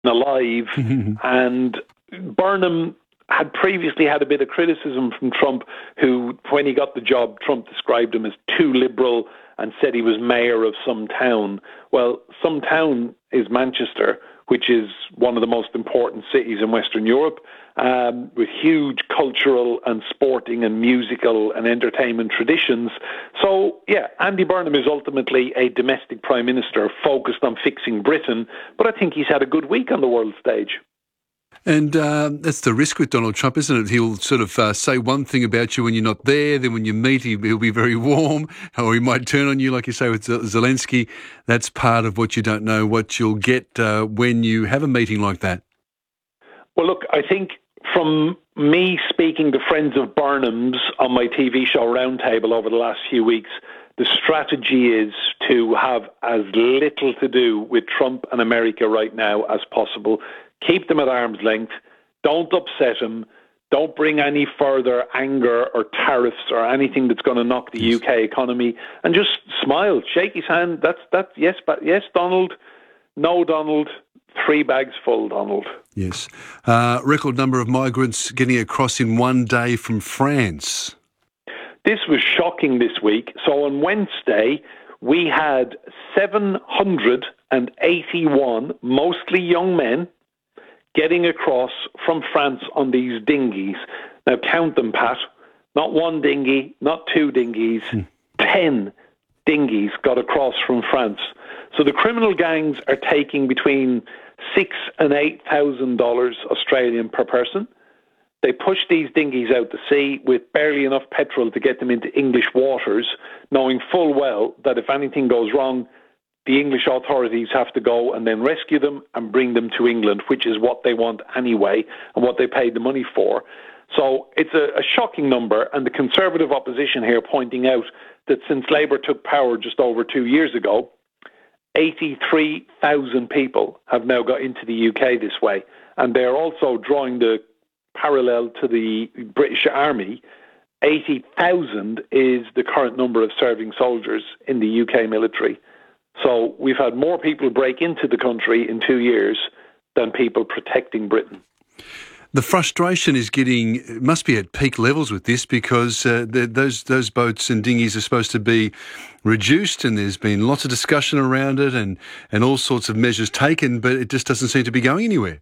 alive. And Burnham had previously had a bit of criticism from Trump, who, when he got the job, Trump described him as too liberal and said he was mayor of some town. Well, some town is Manchester, which is one of the most important cities in Western Europe, with huge cultural and sporting and musical and entertainment traditions. So, yeah, Andy Burnham is ultimately a domestic prime minister focused on fixing Britain, but I think he's had a good week on the world stage. And that's the risk with Donald Trump, isn't it? He'll sort of say one thing about you when you're not there, then when you meet, he'll be very warm, or he might turn on you, like you say with Zelensky. That's part of what you don't know, what you'll get when you have a meeting like that. Well, look, I think from me speaking to friends of Burnham's on my TV show Roundtable over the last few weeks, the strategy is to have as little to do with Trump and America right now as possible. Keep them at arm's length. Don't upset them. Don't bring any further anger or tariffs or anything that's going to knock the UK economy. And just smile, shake his hand. That's yes, but yes, Donald. No, Donald. 3 bags full, Donald. Yes. Record number of migrants getting across in one day from France. This was shocking this week. So on Wednesday, we had 781, mostly young men, getting across from France on these dinghies. Now count them, Pat. Not one dinghy, not 2 dinghies, 10 dinghies got across from France. So the criminal gangs are taking between $6,000 and $8,000 Australian per person. They push these dinghies out to sea with barely enough petrol to get them into English waters, knowing full well that if anything goes wrong, the English authorities have to go and then rescue them and bring them to England, which is what they want anyway and what they paid the money for. So it's a shocking number, and the Conservative opposition here pointing out that since Labour took power just over 2 years ago, 83,000 people have now got into the UK this way. And they're also drawing the parallel to the British Army. 80,000 is the current number of serving soldiers in the UK military. So we've had more people break into the country in 2 years than people protecting Britain. The frustration is must be at peak levels with this, because those boats and dinghies are supposed to be reduced, and there's been lots of discussion around it and all sorts of measures taken, but it just doesn't seem to be going anywhere.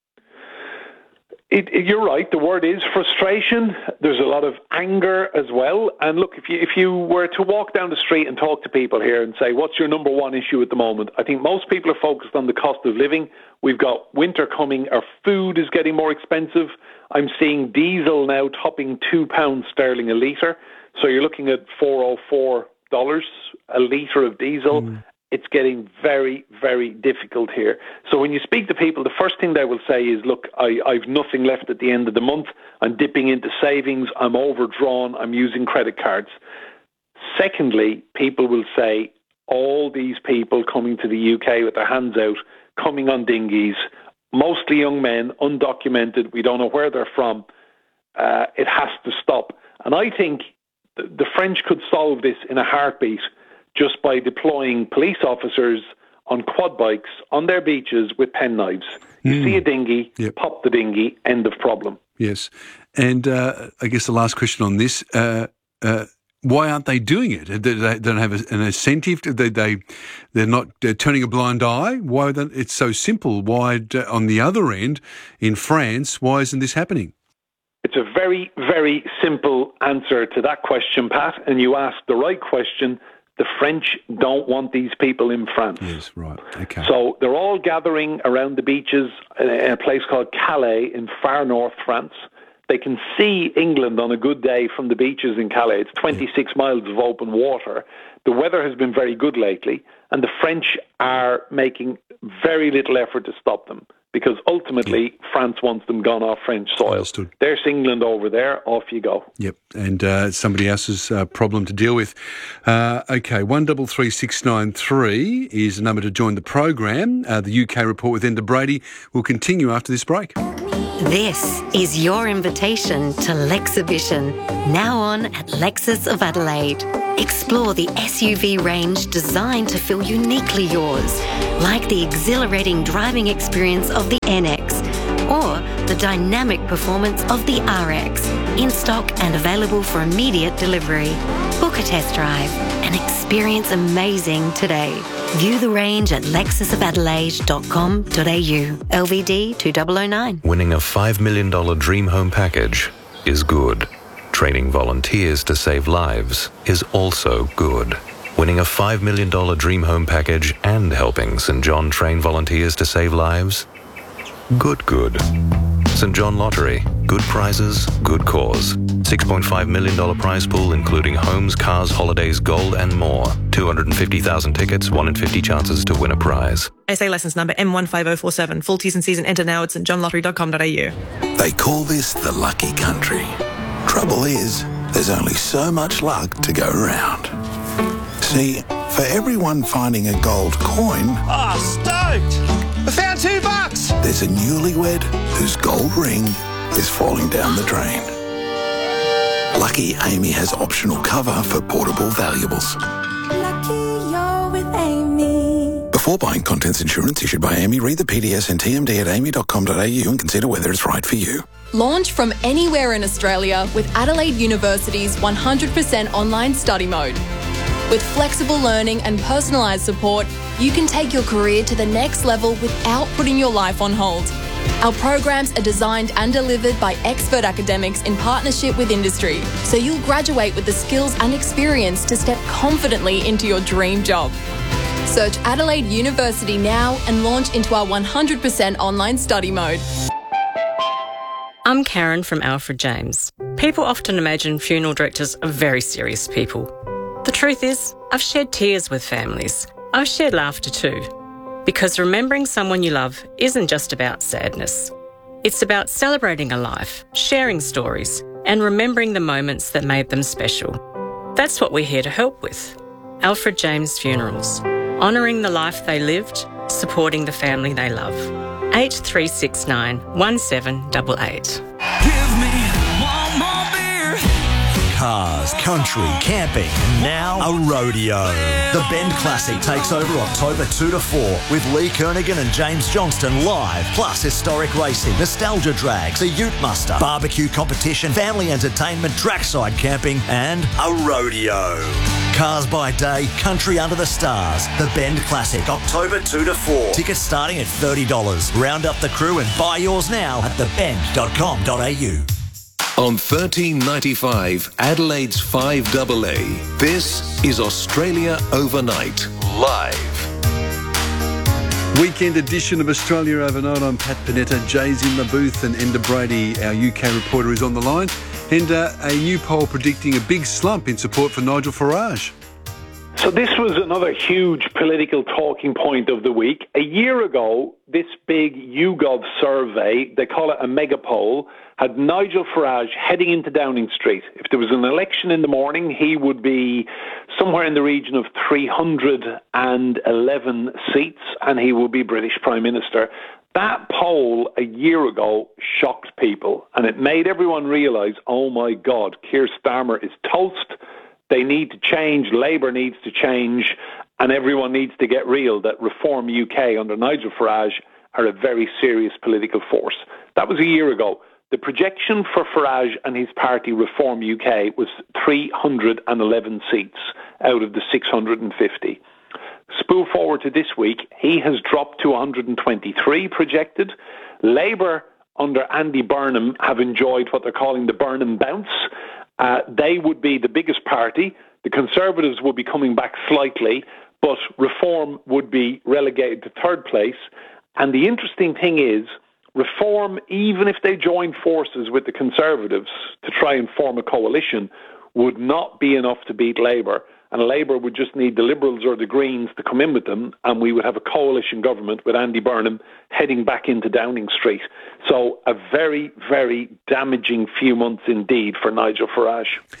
You're right. The word is frustration. There's a lot of anger as well. And look, if you were to walk down the street and talk to people here and say, what's your number one issue at the moment? I think most people are focused on the cost of living. We've got winter coming. Our food is getting more expensive. I'm seeing diesel now topping £2 sterling a litre. So you're looking at $404 a litre of diesel. It's getting very, very difficult here. So when you speak to people, the first thing they will say is, look, I've nothing left at the end of the month. I'm dipping into savings. I'm overdrawn. I'm using credit cards. Secondly, people will say, all these people coming to the UK with their hands out, coming on dinghies, mostly young men, undocumented. We don't know where they're from. It has to stop. And I think the French could solve this in a heartbeat just by deploying police officers on quad bikes on their beaches with penknives. You see a dinghy, pop the dinghy, end of problem. Yes. And I guess the last question on this, why aren't they doing it? They don't have an incentive? They're turning a blind eye? Why? It's so simple. Why, on the other end, in France, why isn't this happening? It's a very, very simple answer to that question, Pat, and you asked the right question. The French don't want these people in France. Yes, right. Okay. So they're all gathering around the beaches in a place called Calais in far north France. They can see England on a good day from the beaches in Calais. It's 26 miles of open water. The weather has been very good lately, and the French are making very little effort to stop them, because ultimately France wants them gone off French soil. Understood. There's England over there, off you go. Yep, and somebody else's problem to deal with. Okay, 133693 is the number to join the program. The UK Report with Enda Brady will continue after this break. This is your invitation to Lexibition, now on at Lexus of Adelaide. Explore the SUV range designed to feel uniquely yours, like the exhilarating driving experience of the NX or the dynamic performance of the RX, in stock and available for immediate delivery. Book a test drive and experience amazing today. View the range at lexusofatelaide.com.au. LVD 2009. Winning a $5 million dream home package is good. Training volunteers to save lives is also good. Winning a $5 million dream home package and helping St. John train volunteers to save lives? Good. St. John Lottery. Good prizes, good cause. $6.5 million prize pool including homes, cars, holidays, gold and more. 250,000 tickets, 1 in 50 chances to win a prize. SA licence number M15047. Full T's and C's and enter now at stjohnlottery.com.au. They call this the lucky country. Trouble is, there's only so much luck to go around. See, for everyone finding a gold coin... Oh, stoked! I found $2. There's a newlywed whose gold ring is falling down the drain. Lucky Amy has optional cover for portable valuables. Lucky you're with Amy. Before buying contents insurance issued by Amy, read the PDS and TMD at amy.com.au and consider whether it's right for you. Launch from anywhere in Australia with Adelaide University's 100% online study mode. With flexible learning and personalised support, you can take your career to the next level without putting your life on hold. Our programs are designed and delivered by expert academics in partnership with industry, so you'll graduate with the skills and experience to step confidently into your dream job. Search Adelaide University now and launch into our 100% online study mode. I'm Karen from Alfred James. People often imagine funeral directors are very serious people. The truth is, I've shed tears with families. I've shared laughter too. Because remembering someone you love isn't just about sadness. It's about celebrating a life, sharing stories, and remembering the moments that made them special. That's what we're here to help with. Alfred James Funerals. Honouring the life they lived, supporting the family they love. 8369 1788. Give me one more beer. Cars, country, camping, and now a rodeo. The Bend Classic takes over October 2 to 4 with Lee Kernaghan and James Johnston live, plus historic racing, nostalgia drags, a ute muster, barbecue competition, family entertainment, trackside camping, and a rodeo. Cars by day, country under the stars. The Bend Classic, October 2 to 4. Tickets starting at $30. Round up the crew and buy yours now at thebend.com.au. On 1395 Adelaide's 5AA, this is Australia Overnight, live. Weekend edition of Australia Overnight. I'm Pat Panetta. Jay's in the booth and Enda Brady, our UK reporter, is on the line. And a new poll predicting a big slump in support for Nigel Farage. So this was another huge political talking point of the week. A year ago, this big YouGov survey, they call it a mega poll, had Nigel Farage heading into Downing Street. If there was an election in the morning, he would be somewhere in the region of 311 seats, and he would be British Prime Minister. That poll a year ago shocked people, and it made everyone realise, oh my God, Keir Starmer is toast. They need to change, Labour needs to change, and everyone needs to get real that Reform UK under Nigel Farage are a very serious political force. That was a year ago. The projection for Farage and his party Reform UK was 311 seats out of the 650. Spool forward to this week, he has dropped to 123 projected. Labour under Andy Burnham have enjoyed what they're calling the Burnham bounce. They would be the biggest party. The Conservatives would be coming back slightly, but Reform would be relegated to third place. And the interesting thing is, Reform, even if they joined forces with the Conservatives to try and form a coalition, would not be enough to beat Labour. And Labour would just need the Liberals or the Greens to come in with them, and we would have a coalition government with Andy Burnham heading back into Downing Street. So a very, very damaging few months indeed for Nigel Farage.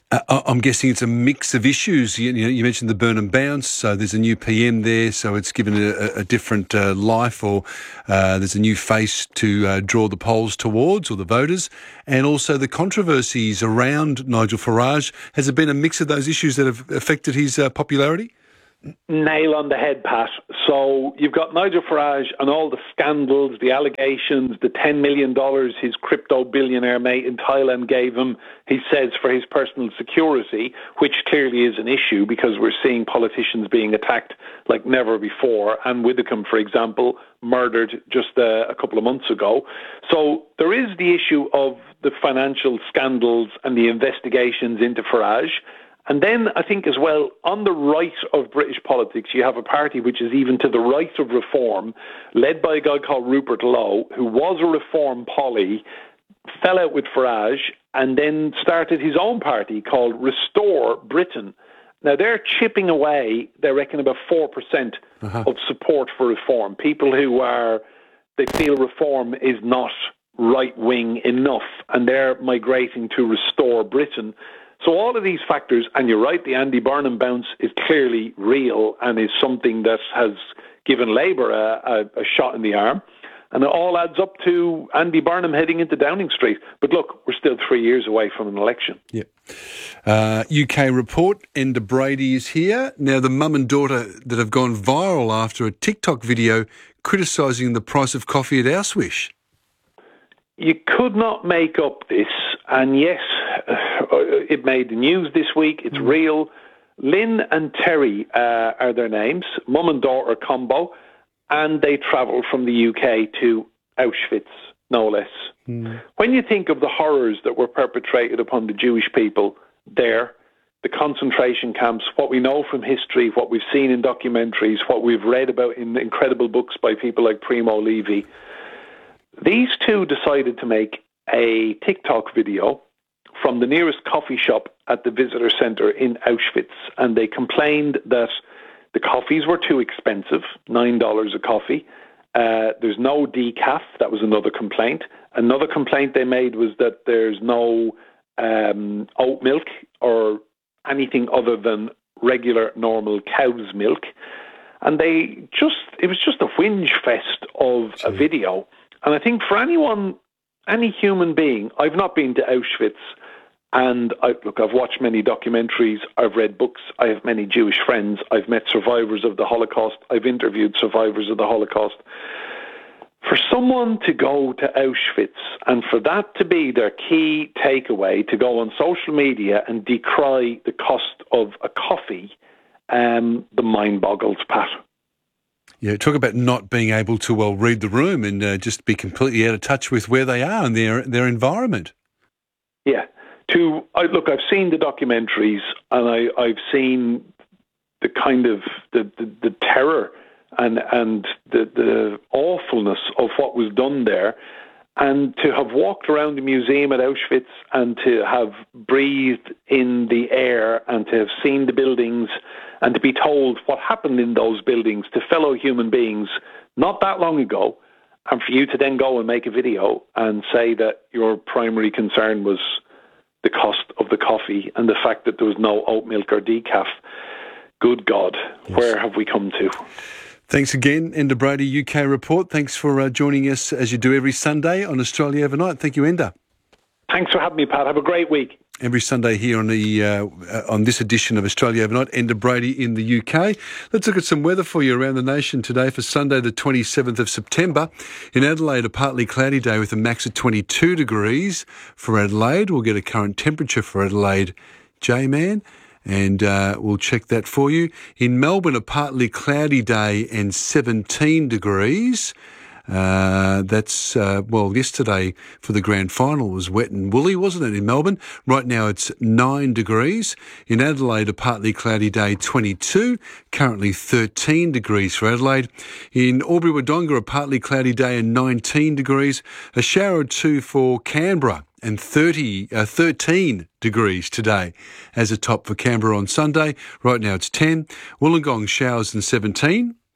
I'm guessing it's a mix of issues. You mentioned the burn and bounce, so there's a new PM there, so it's given a different life, or there's a new face to draw the polls towards, or the voters, and also the controversies around Nigel Farage. Has it been a mix of those issues that have affected his popularity? Nail on the head, Pat. So you've got Nigel Farage and all the scandals, the allegations, the $10 million his crypto billionaire mate in Thailand gave him, he says, for his personal security, which clearly is an issue because we're seeing politicians being attacked like never before. And Widdecombe, for example, murdered just a couple of months ago. So there is the issue of the financial scandals and the investigations into Farage. And then I think as well, on the right of British politics, you have a party which is even to the right of reform, led by a guy called Rupert Lowe, who was a reform Polly, fell out with Farage, and then started his own party called Restore Britain. Now, they're chipping away, they reckon, about 4% of support for reform. People who they feel reform is not right-wing enough, and they're migrating to Restore Britain. So all of these factors, and you're right, the Andy Burnham bounce is clearly real and is something that has given Labour a shot in the arm. And it all adds up to Andy Burnham heading into Downing Street. But look, we're still 3 years away from an election. Yep. UK report, Enda Brady is here. Now, the mum and daughter that have gone viral after a TikTok video criticising the price of coffee at Auschwitz. You could not make up this, and yes, it made the news this week. It's real. Lynn and Terry are their names, mum and daughter combo, and they travelled from the UK to Auschwitz, no less. When you think of the horrors that were perpetrated upon the Jewish people there, the concentration camps, what we know from history, what we've seen in documentaries, what we've read about in incredible books by people like Primo Levi, these two decided to make a TikTok video from the nearest coffee shop at the visitor centre in Auschwitz, and they complained that the coffees were too expensive, $9 a coffee. There's no decaf. That was another complaint. Another complaint they made was that there's no oat milk or anything other than regular, normal cow's milk. And it was just a whinge fest of a video. And I think for any human being, I've not been to Auschwitz, and I've watched many documentaries, I've read books, I have many Jewish friends, I've met survivors of the Holocaust, I've interviewed survivors of the Holocaust. For someone to go to Auschwitz and for that to be their key takeaway, to go on social media and decry the cost of a coffee, the mind boggles, Pat. Yeah, talk about not being able to, read the room and just be completely out of touch with where they are and their environment. Yeah. I've seen the documentaries and I've seen the kind of the terror and the awfulness of what was done there. And to have walked around the museum at Auschwitz and to have breathed in the air and to have seen the buildings and to be told what happened in those buildings to fellow human beings not that long ago, and for you to then go and make a video and say that your primary concern was the cost of the coffee and the fact that there was no oat milk or decaf. Good God, yes. Where have we come to? Thanks again, Enda Brady, UK Report. Thanks for joining us as you do every Sunday on Australia Overnight. Thank you, Enda. Thanks for having me, Pat. Have a great week. Every Sunday here on on this edition of Australia Overnight, Enda Brady in the UK. Let's look at some weather for you around the nation today for Sunday the 27th of September. In Adelaide, a partly cloudy day with a max of 22 degrees. For Adelaide, we'll get a current temperature for Adelaide, J-Man. And we'll check that for you. In Melbourne, a partly cloudy day and 17 degrees. Yesterday for the grand final was wet and woolly, wasn't it, in Melbourne? Right now it's 9 degrees. In Adelaide, a partly cloudy day, 22. Currently 13 degrees for Adelaide. In Albury-Wodonga, a partly cloudy day and 19 degrees. A shower or two for Canberra. And 13 degrees today as a top for Canberra on Sunday. Right now it's 10. Wollongong showers and 17.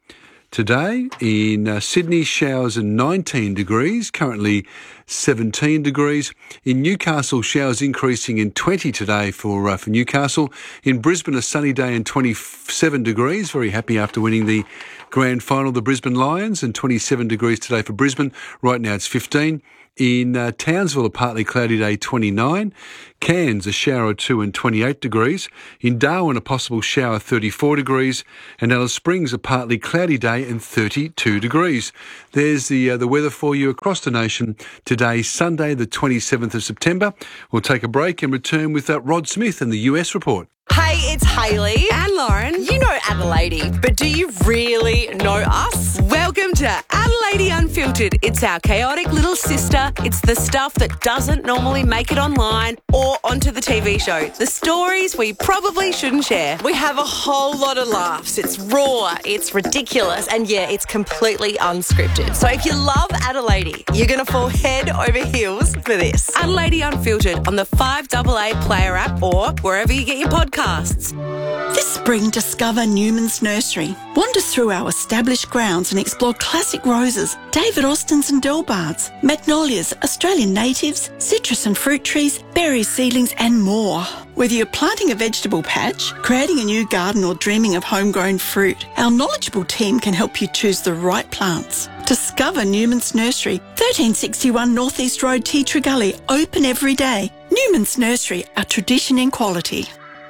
today. In Sydney, showers and 19 degrees, currently 17 degrees. In Newcastle, showers increasing in 20 today for Newcastle. In Brisbane, a sunny day and 27 degrees. Very happy after winning the grand final, the Brisbane Lions, and 27 degrees today for Brisbane. Right now it's 15. In Townsville, a partly cloudy day, 29. Cairns, a shower or two and 28 degrees. In Darwin, a possible shower, 34 degrees. And Alice Springs, a partly cloudy day and 32 degrees. There's the weather for you across the nation today, Sunday, the 27th of September. We'll take a break and return with Rod Smith and the US report. Hey, it's Hayley and Lauren. You know Adelaide, but do you really know us? Welcome to Adelaide Unfiltered. It's our chaotic little sister. It's the stuff that doesn't normally make it online or onto the TV show. The stories we probably shouldn't share. We have a whole lot of laughs. It's raw, it's ridiculous, and yeah, it's completely unscripted. So if you love Adelaide, you're going to fall head over heels for this. Adelaide Unfiltered on the 5AA Player app or wherever you get your podcasts. This spring, discover Newman's Nursery. Wander through our established grounds and explore classic roses, David Austins and Delbards, magnolias, Australian natives, citrus and fruit trees, berries, seedlings and more. Whether you're planting a vegetable patch, creating a new garden or dreaming of homegrown fruit, our knowledgeable team can help you choose the right plants. Discover Newman's Nursery, 1361 North East Road, Tea Tree Gully, open every day. Newman's Nursery, a tradition in quality.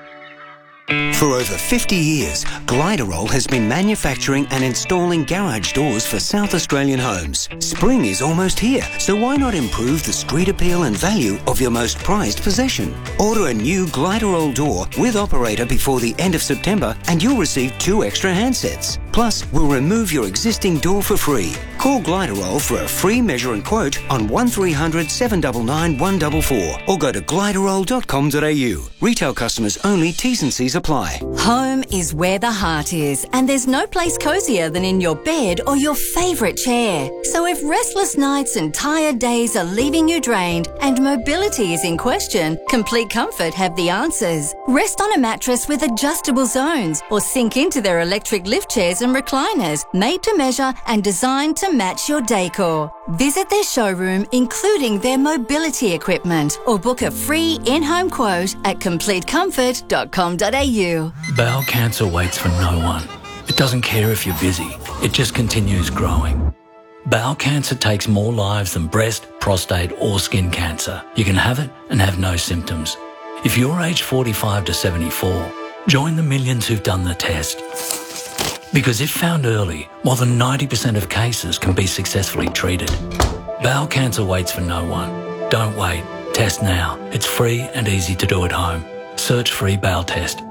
For over 50 years, Gliderol has been manufacturing and installing garage doors for South Australian homes. Spring is almost here, so why not improve the street appeal and value of your most prized possession? Order a new Gliderol door with operator before the end of September and you'll receive 2 extra handsets. Plus, we'll remove your existing door for free. Call Gliderol for a free measure and quote on 1300 799 144 or go to gliderol.com.au. Retail customers only, T's and C's apply. Home is where the heart is, and there's no place cosier than in your bed or your favourite chair. So if restless nights and tired days are leaving you drained and mobility is in question, Complete Comfort have the answers. Rest on a mattress with adjustable zones or sink into their electric lift chairs and recliners, made to measure and designed to match your decor. Visit their showroom, including their mobility equipment, or book a free in-home quote at completecomfort.com.au. Bowel cancer waits for no one. It doesn't care if you're busy. It just continues growing. Bowel cancer takes more lives than breast, prostate or skin cancer. You can have it and have no symptoms. If you're aged 45 to 74, join the millions who've done the test. Because if found early, more than 90% of cases can be successfully treated. Bowel cancer waits for no one. Don't wait. Test now. It's free and easy to do at home. Search free bowel test.